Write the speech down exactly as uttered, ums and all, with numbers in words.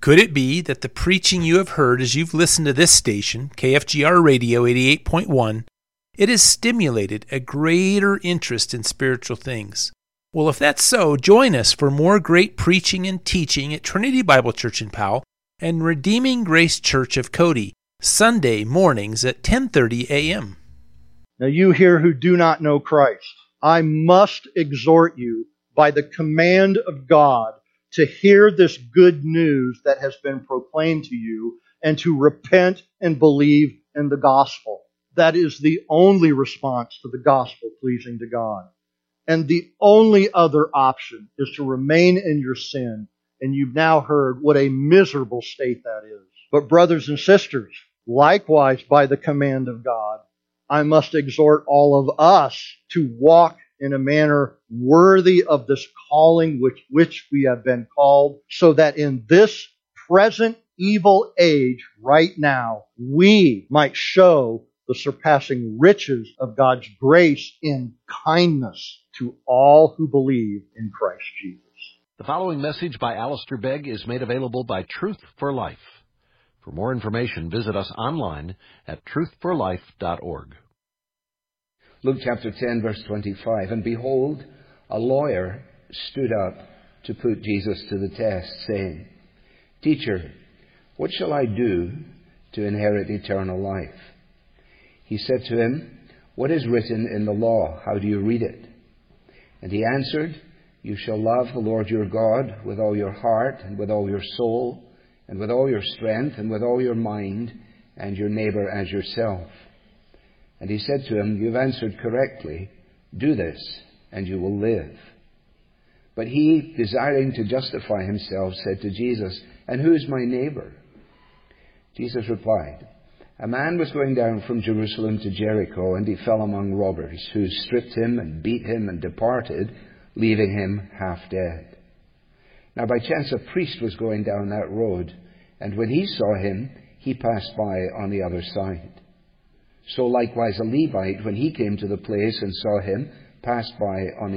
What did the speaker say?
Could it be that the preaching you have heard as you've listened to this station, K F G R Radio eighty-eight point one, it has stimulated a greater interest in spiritual things? Well, if that's so, join us for more great preaching and teaching at Trinity Bible Church in Powell and Redeeming Grace Church of Cody, Sunday mornings at ten thirty a.m. Now you here who do not know Christ, I must exhort you by the command of God to hear this good news that has been proclaimed to you and to repent and believe in the gospel. That is the only response to the gospel pleasing to God. And the only other option is to remain in your sin. And you've now heard what a miserable state that is. But brothers and sisters, likewise by the command of God, I must exhort all of us to walk in a manner worthy of this calling which, which we have been called, so that in this present evil age right now, we might show the surpassing riches of God's grace in kindness to all who believe in Christ Jesus. The following message by Alistair Begg is made available by Truth for Life. For more information, visit us online at truth for life dot org. Luke chapter ten, verse twenty-five, and behold, a lawyer stood up to put Jesus to the test, saying, Teacher, what shall I do to inherit eternal life? He said to him, What is written in the law? How do you read it? And he answered, You shall love the Lord your God with all your heart and with all your soul and with all your strength and with all your mind, and your neighbor as yourself. And he said to him, You've answered correctly. Do this, and you will live. But he, desiring to justify himself, said to Jesus, And who is my neighbor? Jesus replied, A man was going down from Jerusalem to Jericho, and he fell among robbers, who stripped him and beat him and departed, leaving him half dead. Now by chance a priest was going down that road, and when he saw him, he passed by on the other side. So likewise a Levite, when he came to the place and saw him, passed by on the